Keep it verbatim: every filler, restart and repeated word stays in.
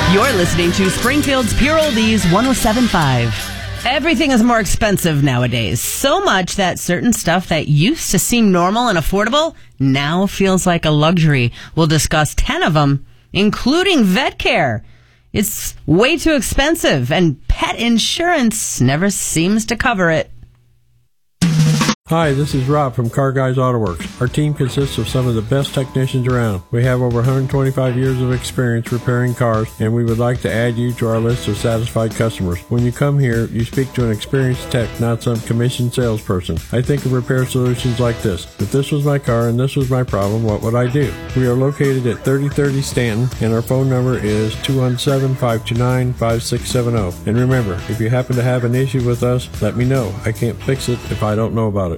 You're listening to Springfield's Pure Oldies one oh seven point five. Everything is more expensive nowadays. So much that certain stuff that used to seem normal and affordable now feels like a luxury. We'll discuss ten of them, including vet care. It's way too expensive, and pet insurance never seems to cover it. Hi, this is Rob from Car Guys Auto Works. Our team consists of some of the best technicians around. We have over one hundred twenty-five years of experience repairing cars, and we would like to add you to our list of satisfied customers. When you come here, you speak to an experienced tech, not some commissioned salesperson. I think of repair solutions like this. If this was my car and this was my problem, what would I do? We are located at thirty thirty Stanton, and our phone number is two one seven, five two nine, five six seven zero. And remember, if you happen to have an issue with us, let me know. I can't fix it if I don't know about it.